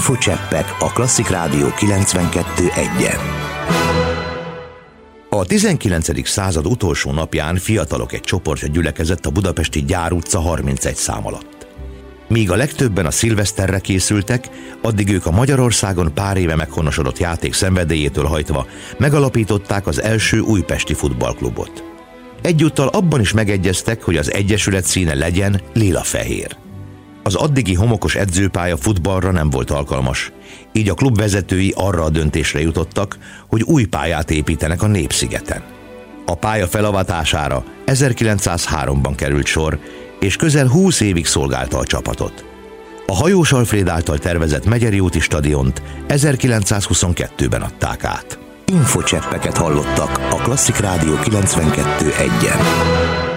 Infocseppek a Klasszik Rádió 92.1-en. A 19. század utolsó napján fiatalok egy csoportja gyülekezett a budapesti Gyár utca 31 szám alatt. Míg a legtöbben a szilveszterre készültek, addig ők a Magyarországon pár éve meghonosodott játék szenvedélyétől hajtva megalapították az első újpesti futballklubot. Egyúttal abban is megegyeztek, hogy az egyesület színe legyen lila-fehér. Az addigi homokos edzőpálya futballra nem volt alkalmas, így a klub vezetői arra a döntésre jutottak, hogy új pályát építenek a Népszigeten. A pálya felavatására 1903-ban került sor, és közel 20 évig szolgálta a csapatot. A Hajós Alfréd által tervezett Megyeri úti stadiont 1922-ben adták át. Infocseppeket hallottak a Klasszik Rádió 92.1-en.